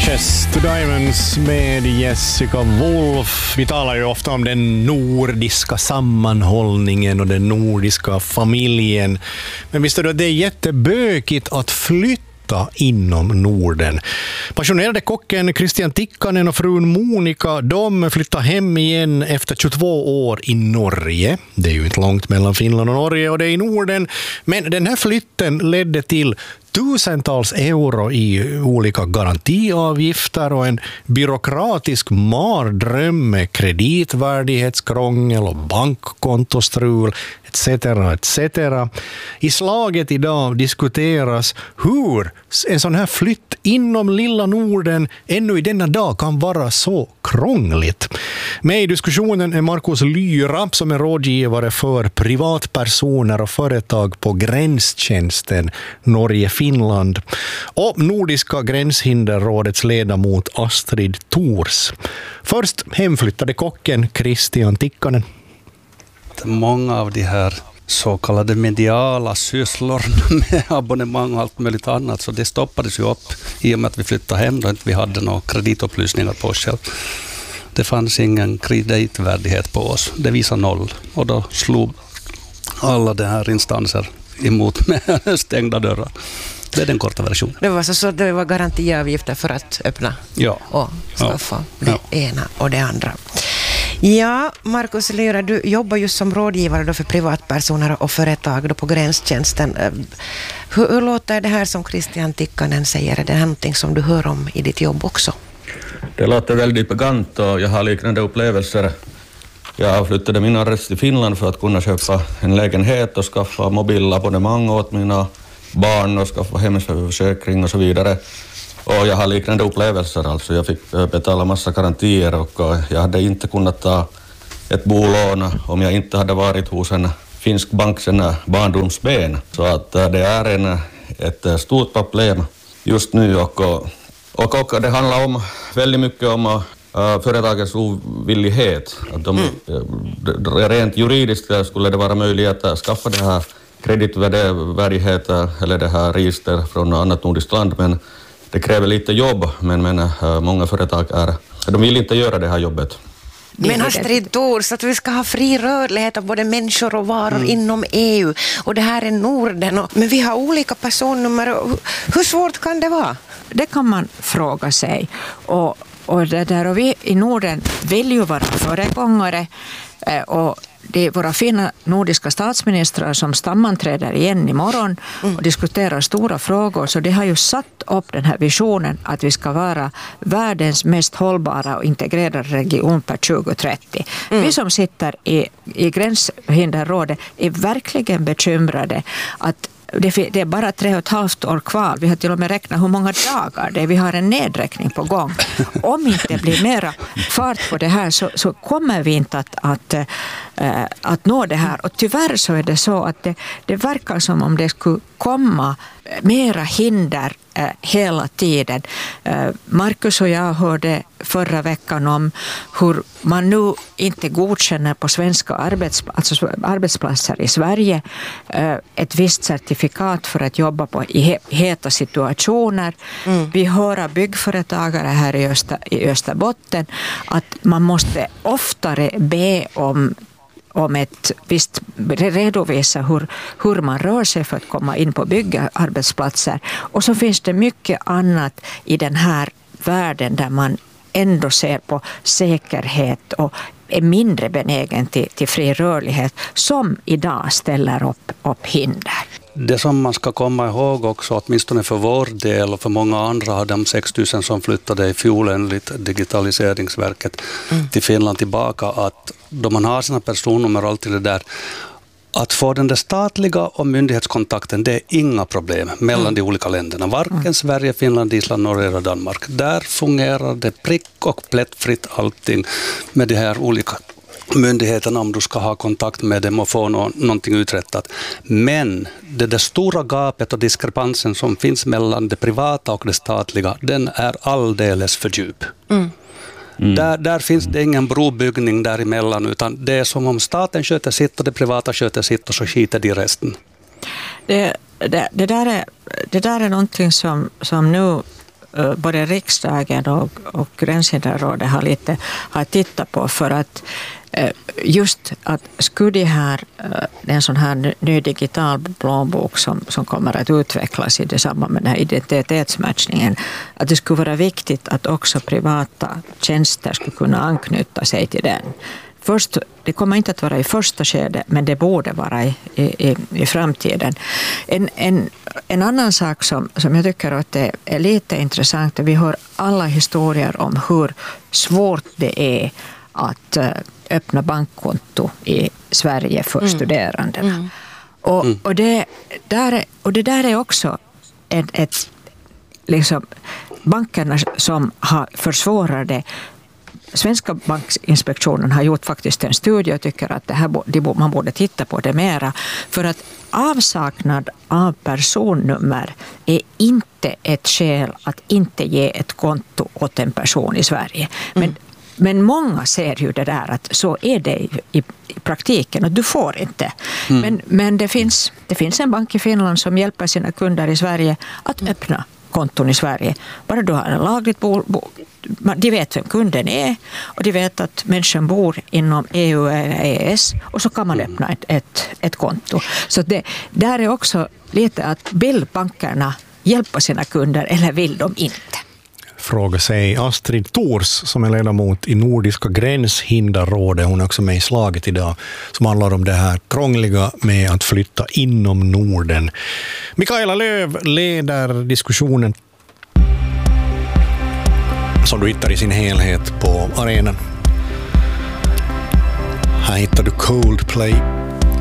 Ashes to Diamonds med Jessica Wolf. Vi talar ju ofta om den nordiska sammanhållningen och den nordiska familjen. Men visst är det jättebökigt att flytta inom Norden. Passionerade kocken Christian Tikkanen och frun Monica, de flyttar hem igen efter 22 år i Norge. Det är ju inte långt mellan Finland och Norge och det är i Norden. Men den här flytten ledde till tusentals euro i olika garantiavgifter och en byråkratisk mardröm med kreditvärdighetskrångel och bankkontostrul etc. etc. I slaget idag diskuteras hur en sån här flytt inom lilla Norden ännu i denna dag kan vara så krångligt. Med i diskussionen är Markus Lyra som är rådgivare för privatpersoner och företag på gränstjänsten Norge-Finland och Nordiska gränshinderrådets ledamot Astrid Thors. Först hemflyttade kocken Christian Tikkanen. Många av de här så kallade mediala sysslor med abonnemang och allt möjligt annat, så det stoppades ju upp i och med att vi flyttade hem då inte vi hade några kreditupplysningar på oss själv. Det fanns ingen kreditvärdighet på oss. Det visade 0 och då slog alla de här instanser emot med stängda dörrar. Det är den korta versionen. Det var så det var garantiavgifter för att öppna och skaffa det ena och det andra. Ja, Markus Lyra, du jobbar ju som rådgivare då för privatpersoner och företag då på gränstjänsten. Hur låter det här som Christian Tikkanen säger? Är det någonting som du hör om i ditt jobb också? Det låter väldigt bekant och jag har liknande upplevelser. Jag flyttade min adress till Finland för att kunna köpa en lägenhet och skaffa mobilabonnemang åt mina barn och skaffa hemförsäkring och så vidare. Och jag har liknande upplevelser, alltså jag fick betala massa garantier och jag hade inte kunnat ta ett bolån om jag inte hade varit hos en finsk bank sedan barndomsben. Så att det är ett stort problem just nu och det handlar om väldigt mycket om företagens ovillighet. Att rent juridiskt skulle det vara möjligt att skaffa det här kreditvärdighet eller det här register från annat nordiskt land, men det kräver lite jobb, men många företag de vill inte göra det här jobbet. Men Astrid Thors, att vi ska ha fri rörlighet av både människor och varor inom EU. Och det här är Norden. Men vi har olika personnummer. Hur svårt kan det vara? Det kan man fråga sig. Och vi i Norden vill ju vara föregångare. Och det är våra fina nordiska statsministrar som sammanträder igen imorgon och diskuterar stora frågor. Så det har ju satt upp den här visionen att vi ska vara världens mest hållbara och integrerade region per 2030. Vi som sitter i gränshinderrådet är verkligen bekymrade att det är bara 3,5 år kvar. Vi har till och med räknat hur många dagar det är. Vi har en nedräkning på gång. Om inte blir mera fart på det här så kommer vi inte att nå det här. Och tyvärr så är det så att det verkar som om det skulle komma mera hinder hela tiden. Markus och jag hörde förra veckan om hur man nu inte godkänner på svenska arbetsplatser i Sverige ett visst certifikat för att jobba i heta situationer. Vi hör byggföretagare här i Österbotten att man måste oftare be om ett visst redovisa hur man rör sig för att komma in på byggarbetsplatser. Och så finns det mycket annat i den här världen där man ändå ser på säkerhet och är mindre benägen till fri rörlighet som idag ställer upp hinder. Det som man ska komma ihåg också, åtminstone för vår del och för många andra av de 6 000 som flyttade i fjol enligt Digitaliseringsverket till Finland tillbaka, att då man har sina personnummer och allt det där, att få den där statliga och myndighetskontakten, det är inga problem mellan de olika länderna. Varken Sverige, Finland, Island, Norge och Danmark. Där fungerar det prick och plättfritt allting med de här olika myndigheterna om du ska ha kontakt med dem och få någonting uträttat. Men det där stora gapet och diskrepansen som finns mellan det privata och det statliga, den är alldeles för djup. Där finns det ingen brobyggning däremellan, utan det är som om staten sköter sitt och det privata sköter sitt och så skiter de resten. Det där är någonting som nu både riksdagen och Gränshinderrådet har tittat på, för att just att skulle en sån här ny digital plånbok som kommer att utvecklas i samband med den här identitetsmatchningen, att det skulle vara viktigt att också privata tjänster skulle kunna anknyta sig till den. Först, det kommer inte att vara i första skede, men det borde vara i framtiden. En annan sak som jag tycker att det är lite intressant, vi hör alla historier om hur svårt det är att öppna bankkonto i Sverige för studerandena. Och det där är också ett liksom, bankerna som har försvårat det. Svenska bankinspektionen har gjort faktiskt en studie och tycker att man borde titta på det mera, för att avsaknad av personnummer är inte ett skäl att inte ge ett konto åt en person i Sverige. Men många ser ju det där att så är det i praktiken och du får inte. Men det finns en bank i Finland som hjälper sina kunder i Sverige att öppna konton i Sverige. Bara du har en lagligt de vet vem kunden är och de vet att människan bor inom EU eller EES, och så kan man öppna ett konto. Så det där är också lite att vill bankerna hjälpa sina kunder eller vill de inte? Fråga sig Astrid Thors som är ledamot i Nordiska Gränshinderrådet. Hon är också med i slaget idag som handlar om det här krångliga med att flytta inom Norden. Mikaela Löv leder diskussionen som du hittar i sin helhet på arenan. Här hittar du Coldplay.